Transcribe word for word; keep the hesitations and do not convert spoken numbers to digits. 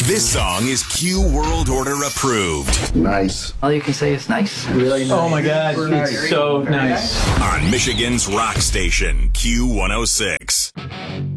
This song is Q World Order approved. Nice. All you can say is nice. Really nice. Oh my God, Super it's nice. so nice. On Michigan's rock station, Q one oh six.